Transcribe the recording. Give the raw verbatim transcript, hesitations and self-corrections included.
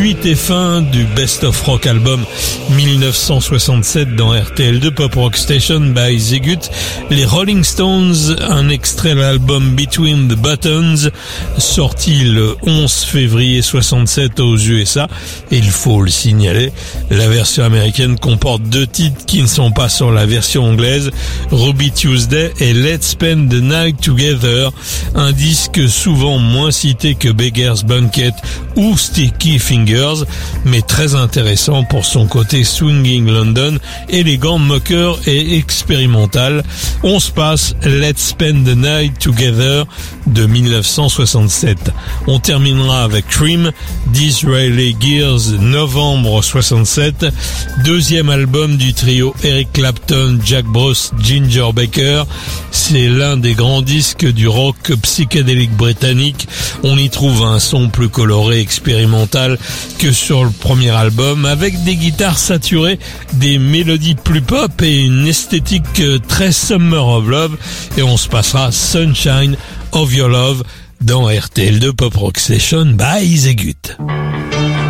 Suite et fin du Best of Rock Album mille neuf cent soixante-sept dans R T L deux Pop Rock Station by Zigut. Les Rolling Stones, un extrait de l'album Between the Buttons, sorti le onze février soixante-sept aux U S A. Et il faut le signaler, la version américaine comporte deux titres qui ne sont pas sur la version anglaise, Ruby Tuesday et Let's Spend the Night Together, un disque souvent moins cité que Beggar's Banquet ou Sticky Fingers, mais très intéressant pour son côté swinging London, élégant, moqueur et expérimental. On se passe Let's Spend the Night Together de mille neuf cent soixante-sept. On terminera avec Cream, Disraeli Gears, novembre soixante-sept, deuxième album du trio Eric Clapton, Jack Bruce, Ginger Baker. C'est l'un des grands disques du rock psychédélique britannique. On y trouve un son plus coloré, expérimental que sur le premier album, avec des guitares saturées, des mélodies plus pop et une esthétique très Summer of Love. Et on se passera Sunshine of Your Love dans R T L deux Pop Rock Station by Zigut.